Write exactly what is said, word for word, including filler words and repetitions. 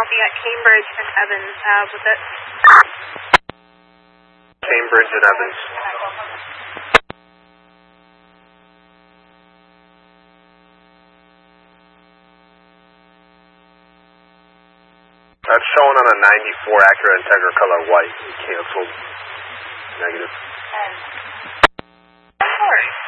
You got Cambridge and Evans uh, with it. Cambridge and Evans. That's showing on a ninety-four Acura Integra color white. Canceled. Negative. Sorry.